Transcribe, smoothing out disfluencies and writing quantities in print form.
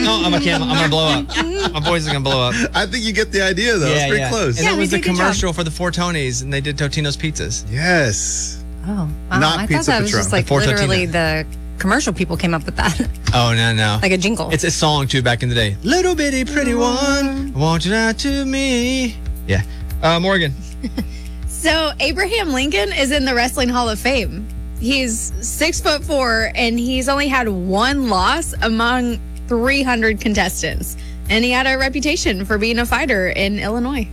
I'm gonna blow up. My boys are gonna blow up. I think you get the idea, though. It's pretty close. And Yeah, it we was the did a good commercial for the Four Tonys, and they did Totino's Pizzas. Yes. Oh, Not I Pizza thought that was Patron. just like Fortuna. literally the commercial people came up with that, Oh, no. like a jingle. It's a song, too, back in the day. Little bitty pretty one, won't you lie to me? Yeah. Morgan. So Abraham Lincoln is in the Wrestling Hall of Fame. He's 6'4", and he's only had one loss among 300 contestants. And he had a reputation for being a fighter in Illinois.